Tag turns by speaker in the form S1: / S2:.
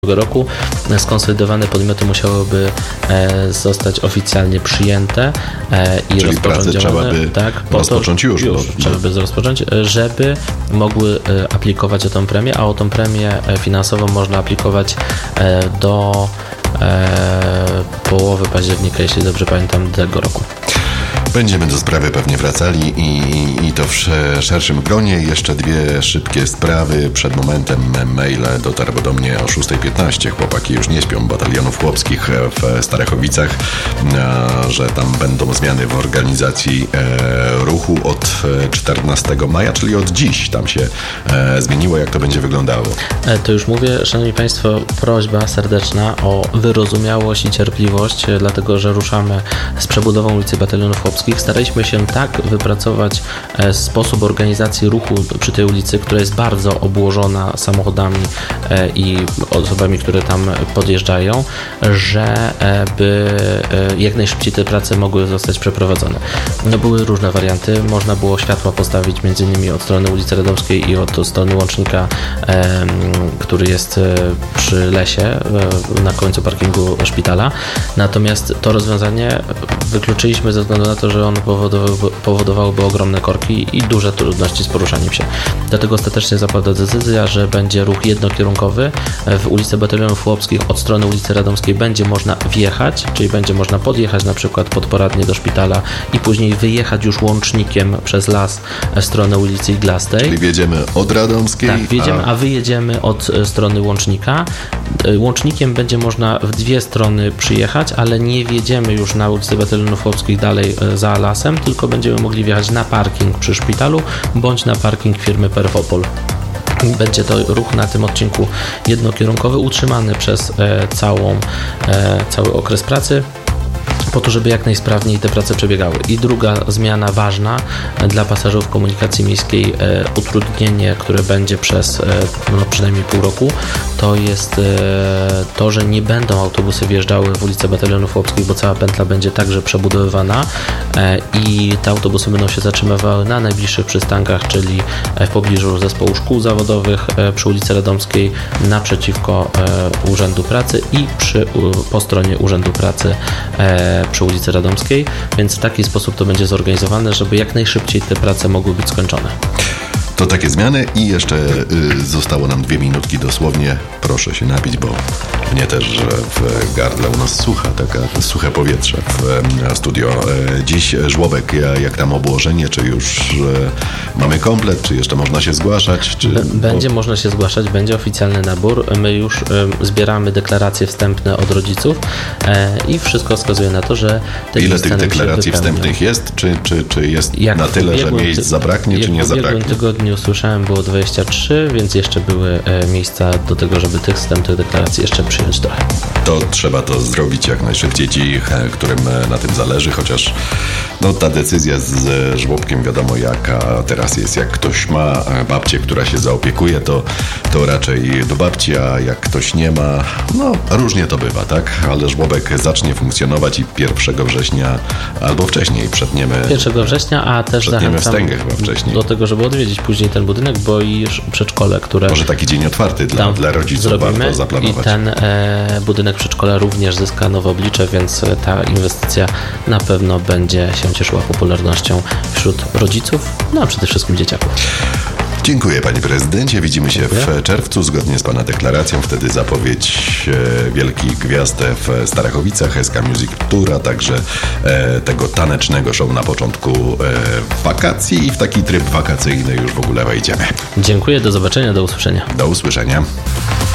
S1: roku skonsolidowane podmioty musiałyby zostać oficjalnie przyjęte i
S2: czyli pracę trzeba by rozpocząć już.
S1: Trzeba by rozpocząć, żeby mogły aplikować o tą premię, a o tą premię finansową można aplikować do połowy października, jeśli dobrze pamiętam, tego roku.
S2: Będziemy do sprawy pewnie wracali i to w szerszym gronie. Jeszcze dwie szybkie sprawy. Przed momentem mail dotarł do mnie o 6:15. Chłopaki już nie śpią, batalionów chłopskich w Starachowicach, że tam będą zmiany w organizacji ruchu od 14 maja, czyli od dziś tam się zmieniło. Jak to będzie wyglądało?
S1: To już mówię, szanowni państwo, prośba serdeczna o wyrozumiałość i cierpliwość, dlatego że ruszamy z przebudową ulicy Batalionów Chłopskich. Staraliśmy się tak wypracować sposób organizacji ruchu przy tej ulicy, która jest bardzo obłożona samochodami i osobami, które tam podjeżdżają, żeby jak najszybciej te prace mogły zostać przeprowadzone. No, były różne warianty. Można było światła postawić m.in. od strony ulicy Radomskiej i od strony łącznika, który jest przy lesie na końcu parkingu szpitala. Natomiast to rozwiązanie wykluczyliśmy ze względu na to, że ono powodowałoby ogromne korki i duże trudności z poruszaniem się. Dlatego ostatecznie zapadła decyzja, że będzie ruch jednokierunkowy. W ulicy Batalionów Chłopskich od strony ulicy Radomskiej będzie można wjechać, czyli będzie można podjechać na przykład pod poradnie do szpitala i później wyjechać już łącznikiem przez las w stronę ulicy Iglastej.
S2: Czyli wjedziemy od Radomskiej.
S1: Tak, wjedziemy, a wyjedziemy od strony łącznika. Łącznikiem będzie można w dwie strony przyjechać, ale nie wjedziemy już na ulicy Batalionów Chłopskich dalej za lasem, tylko będziemy mogli wjechać na parking przy szpitalu bądź na parking firmy Perfopol. Będzie to ruch na tym odcinku jednokierunkowy, utrzymany przez cały okres pracy, po to, żeby jak najsprawniej te prace przebiegały. I druga zmiana ważna dla pasażerów komunikacji miejskiej, utrudnienie, które będzie przez przynajmniej pół roku, to jest to, że nie będą autobusy wjeżdżały w ulicę Batalionów Chłopskich, bo cała pętla będzie także przebudowywana i te autobusy będą się zatrzymywały na najbliższych przystankach, czyli w pobliżu zespołu szkół zawodowych przy ulicy Radomskiej, naprzeciwko Urzędu Pracy i po stronie Urzędu Pracy przy ulicy Radomskiej, więc w taki sposób to będzie zorganizowane, żeby jak najszybciej te prace mogły być skończone.
S2: To takie zmiany i jeszcze zostało nam 2 minutki dosłownie. Proszę się napić, bo mnie też w gardle u nas suche powietrze w studio. Dziś żłobek, jak tam obłożenie, czy już mamy komplet, czy jeszcze można się zgłaszać?
S1: Będzie można się zgłaszać, będzie oficjalny nabór. My już zbieramy deklaracje wstępne od rodziców i wszystko wskazuje na to, że
S2: ile tych deklaracji wstępnych jest? Czy jest na tyle, że miejsc zabraknie, czy nie zabraknie?
S1: W ubiegłym tygodniu usłyszałem, było 23, więc jeszcze były miejsca do tego, żeby tych wstępnych deklaracji jeszcze przyjąć trochę.
S2: To trzeba to zrobić jak najszybciej ci, którym na tym zależy, chociaż ta decyzja z żłobkiem wiadomo jaka teraz jest. Jak ktoś ma babcię, która się zaopiekuje, to raczej do babci, a jak ktoś nie ma, różnie to bywa, tak? Ale żłobek zacznie funkcjonować i 1 września albo wcześniej przetniemy.
S1: 1 września, a też zachęcam
S2: wstęgę chyba wcześniej.
S1: Do tego, żeby odwiedzić później ten budynek, bo i przedszkole, które...
S2: Może taki dzień otwarty dla rodziców warto zaplanować.
S1: I ten budynek przedszkola również zyska nowe oblicze, więc ta inwestycja na pewno będzie się cieszyła popularnością wśród rodziców, a przede wszystkim dzieciaków.
S2: Dziękuję panie prezydencie. Widzimy się w czerwcu zgodnie z pana deklaracją. Wtedy zapowiedź wielkich gwiazd w Starachowicach, SK Music Tour, a także tego tanecznego show na początku wakacji i w taki tryb wakacyjny już w ogóle wejdziemy.
S1: Dziękuję, do zobaczenia, do usłyszenia.
S2: Do usłyszenia.